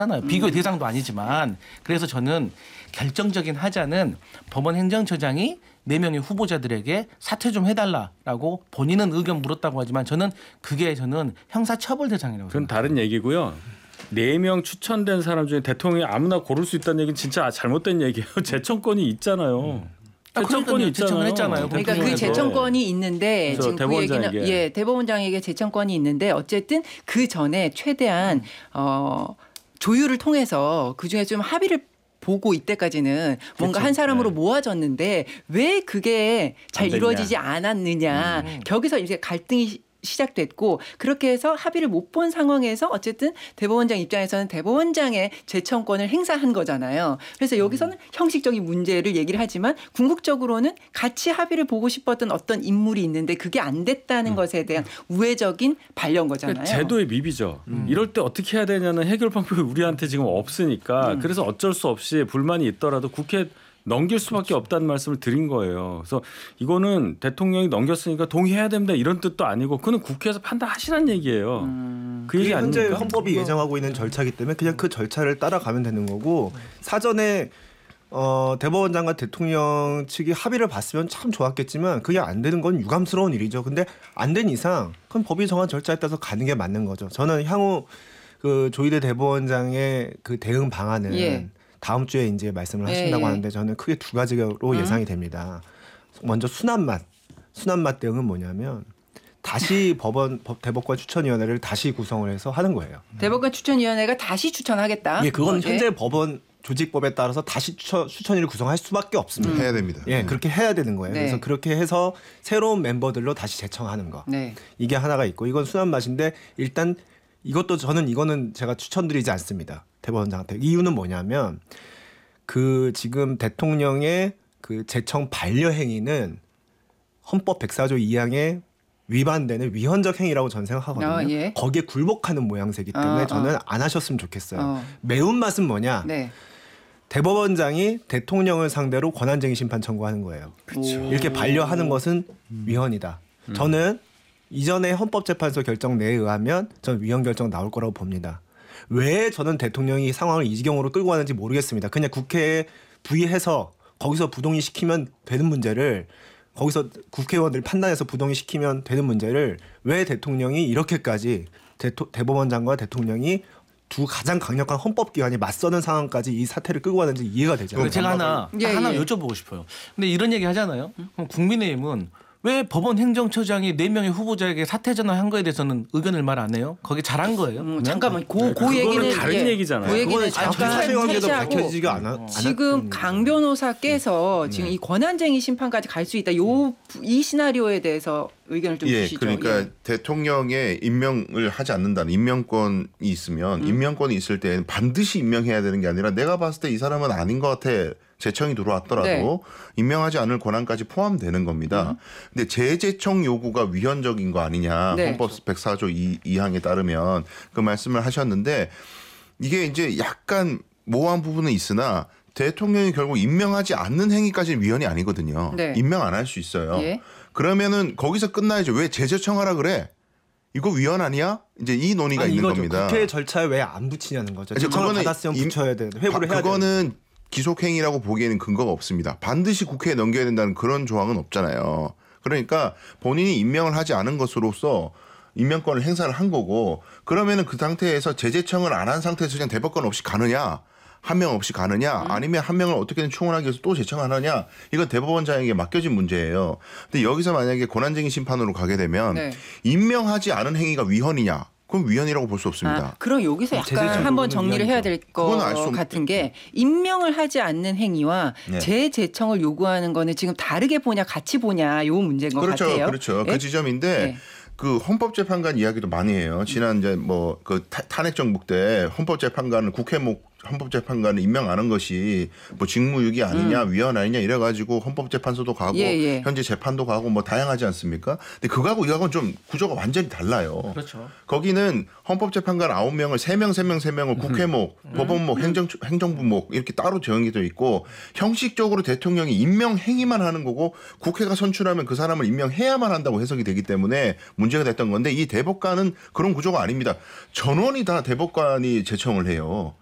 비교의 대상도 아니지만 그래서 저는 결정적인 하자는 법원 행정처장이 4명의 후보자들에게 사퇴 좀 해달라라고 본인은 의견 물었다고 하지만 저는 형사처벌 대상이라고 그건 생각합니다. 다른 얘기고요. 4명 추천된 사람 중에 대통령이 아무나 고를 수 있다는 얘기는 진짜 잘못된 얘기예요. 제청권이 있잖아요. 제청권이 있잖아요. 제청을 했잖아요. 그러니까 그 제청권이 있는데 지금 그 얘기는 대법원장에게 제청권이 있는데 어쨌든 그 전에 최대한 조율을 통해서 그중에 좀 합의를 보고 이때까지는 뭔가 그렇죠. 한 사람으로 네. 모아졌는데 왜 그게 잘 안 됐냐. 이루어지지 않았느냐. 거기서 이제 갈등이 시작됐고 그렇게 해서 합의를 못 본 상황에서 어쨌든 대법원장 입장에서는 대법원장의 제청권을 행사한 거잖아요. 그래서 여기서는 형식적인 문제를 얘기를 하지만 궁극적으로는 같이 합의를 보고 싶었던 어떤 인물이 있는데 그게 안 됐다는 것에 대한 우회적인 반려인 거잖아요. 그러니까 제도의 미비죠. 이럴 때 어떻게 해야 되냐는 해결 방법이 우리한테 지금 없으니까 그래서 어쩔 수 없이 불만이 있더라도 국회에 넘길 수밖에 없다는 말씀을 드린 거예요. 그래서 이거는 대통령이 넘겼으니까 동의해야 됩니다. 이런 뜻도 아니고 그는 국회에서 판단하시라는 얘기예요. 그 얘기 현재 아닙니까? 헌법이 예정하고 있는 절차이기 때문에 그냥 그 절차를 따라가면 되는 거고 사전에 대법원장과 대통령 측이 합의를 봤으면 참 좋았겠지만 그게 안 되는 건 유감스러운 일이죠. 근데 안 된 이상 그건 법이 정한 절차에 따라서 가는 게 맞는 거죠. 저는 향후 그 조희대 대법원장의 그 대응 방안은 다음 주에 이제 말씀을 하신다고 하는데 저는 크게 2가지로 예상이 됩니다. 먼저 순한 맛 대응은 뭐냐면 다시 대법관 추천위원회를 다시 구성을 해서 하는 거예요. 대법관 추천위원회가 다시 추천하겠다. 예, 그건 현재 법원 조직법에 따라서 다시 추천위를 구성할 수밖에 없습니다. 해야 됩니다. 예, 그렇게 해야 되는 거예요. 네. 그래서 그렇게 해서 새로운 멤버들로 다시 제청하는 거. 네. 이게 하나가 있고 이건 순한 맛인데 일단 이거는 제가 추천드리지 않습니다. 대법원장한테. 이유는 뭐냐면 그 지금 대통령의 그 제청 반려 행위는 헌법 104조 2항에 위반되는 위헌적 행위라고 저는 생각하거든요. 거기에 굴복하는 모양새이기 때문에 저는 안 하셨으면 좋겠어요. 매운맛은 뭐냐? 네. 대법원장이 대통령을 상대로 권한쟁의 심판 청구하는 거예요. 그렇죠. 이렇게 반려하는 것은 위헌이다. 저는 이전에 헌법재판소 결정 내에 의하면 저는 위헌 결정 나올 거라고 봅니다. 왜 저는 대통령이 이 상황을 이 지경으로 끌고 가는지 모르겠습니다. 그냥 국회에 부의해서 거기서 부동의 시키면 되는 문제를 거기서 국회의원들이 판단해서 부동의 시키면 되는 문제를 왜 대통령이 이렇게까지 대법원장과 대통령이 두 가장 강력한 헌법기관이 맞서는 상황까지 이 사태를 끌고 가는지 이해가 되지 않아요. 제가 하나 여쭤보고 싶어요. 근데 이런 얘기 하잖아요. 그럼 국민의힘은 왜 법원 행정처장이 4명의 후보자에게 사퇴 전화한 거에 대해서는 의견을 말 안 해요? 거기 잘한 거예요? 잠깐만, 그 얘기는 다른 얘기잖아요. 그 얘기는 잠깐 밝혀지지가 않아. 지금 강 변호사께서 지금 이 권한쟁의 심판까지 갈 수 있다. 이 시나리오에 대해서 의견을 좀 주시죠. 그러니까 대통령의 임명을 하지 않는다는 임명권이 있으면 임명권이 있을 때는 반드시 임명해야 되는 게 아니라 내가 봤을 때 이 사람은 아닌 것 같아. 제청이 들어왔더라도 임명하지 않을 권한까지 포함되는 겁니다. 근데 재제청 요구가 위헌적인 거 아니냐. 헌법 104조 2항에 따르면 그 말씀을 하셨는데 이게 이제 약간 모호한 부분은 있으나 대통령이 결국 임명하지 않는 행위까지는 위헌이 아니거든요. 임명 안 할 수 있어요. 그러면은 거기서 끝나야죠. 왜 재제청하라 그래? 이거 위헌 아니야? 이제 이 논의가 있는 이거죠. 겁니다. 국회 절차에 왜 안 붙이냐는 거죠. 제청을 받았으면 붙여야 되는데 회부를 해야 되는데. 그거는 기속행위라고 보기에는 근거가 없습니다. 반드시 국회에 넘겨야 된다는 그런 조항은 없잖아요. 그러니까 본인이 임명을 하지 않은 것으로서 임명권을 행사를 한 거고 그러면은 그 상태에서 재제청을 안 한 상태에서 그냥 대법관 없이 가느냐 한 명 없이 가느냐 아니면 한 명을 어떻게든 충원하기 위해서 또 제청하느냐 이건 대법원장에게 맡겨진 문제예요. 근데 여기서 만약에 권한쟁의 심판으로 가게 되면 임명하지 않은 행위가 위헌이냐 그럼 위헌이라고 볼 수 없습니다. 그럼 여기서 약간 한번 정리를 해야 될 것 같은 게 임명을 하지 않는 행위와 재제청을 요구하는 거는 지금 다르게 보냐 같이 보냐 요 문제인 것 같아요. 그렇죠. 그 지점인데 그 헌법재판관 이야기도 많이 해요. 지난 이제 뭐 그 탄핵 정부 때 헌법재판관을 헌법재판관을 임명 안 한 것이 뭐 직무유기 아니냐 위헌 아니냐 이래가지고 헌법재판소도 가고 현재 재판도 가고 뭐 다양하지 않습니까? 근데 그거하고 이거하고는 좀 구조가 완전히 달라요. 그렇죠. 거기는 헌법재판관 9명을 3명을 국회목, 법원목, 행정부목 이렇게 따로 정해져 있고 형식적으로 대통령이 임명 행위만 하는 거고 국회가 선출하면 그 사람을 임명해야만 한다고 해석이 되기 때문에 문제가 됐던 건데 이 대법관은 그런 구조가 아닙니다. 전원이 다 대법관이 제청을 해요.